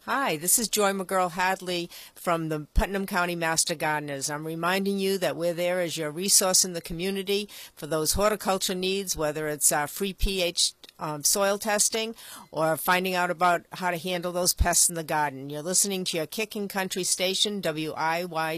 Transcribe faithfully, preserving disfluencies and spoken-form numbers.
Hi, this is Joy McGurl Hadley from the Putnam County Master Gardeners. I'm reminding you that we're there as your resource in the community for those horticulture needs, whether it's uh, free pH um, soil testing or finding out about how to handle those pests in the garden. You're listening to your Kicking Country station, W I Y